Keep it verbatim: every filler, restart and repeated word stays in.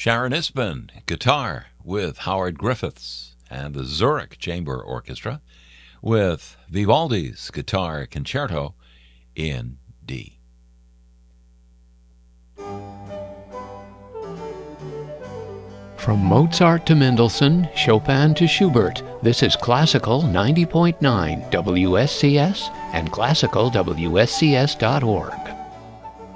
Sharon Isbin, guitar with Howard Griffiths and the Zurich Chamber Orchestra with Vivaldi's Guitar Concerto in D. From Mozart to Mendelssohn, Chopin to Schubert, this is Classical ninety point nine W S C S and classical W S C S dot org.